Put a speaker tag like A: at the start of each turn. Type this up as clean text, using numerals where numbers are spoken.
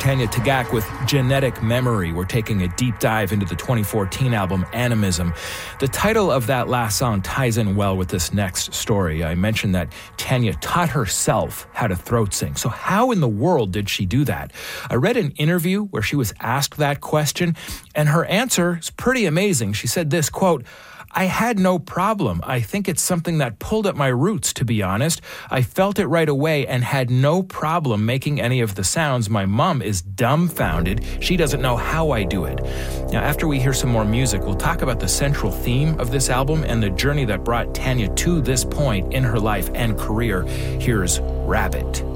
A: Tanya Tagaq with Genetic Memory. We're taking a deep dive into the 2014 album Animism. The title of that last song ties in well with this next story. I mentioned that Tanya taught herself how to throat sing. So how in the world did she do that? I read an interview where she was asked that question, and her answer is pretty amazing. She said this, quote, "I had no problem. I think it's something that pulled at my roots, to be honest. I felt it right away and had no problem making any of the sounds. My mom is dumbfounded. She doesn't know how I do it." Now, after we hear some more music, we'll talk about the central theme of this album and the journey that brought Tanya to this point in her life and career. Here's Rabbit.